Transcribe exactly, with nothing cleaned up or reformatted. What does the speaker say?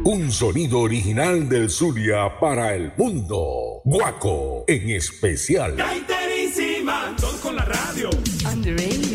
Un sonido original del Zulia para el mundo. Guaco en especial. Gaiterísima, todos con la radio. On the radio.